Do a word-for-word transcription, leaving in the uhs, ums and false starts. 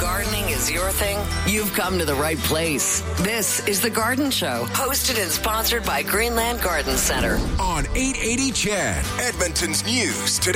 gardening is your thing, you've come to the right place. This is The Garden Show, hosted and sponsored by Greenland Garden Center. On eight eighty C H E D, Edmonton's News Today.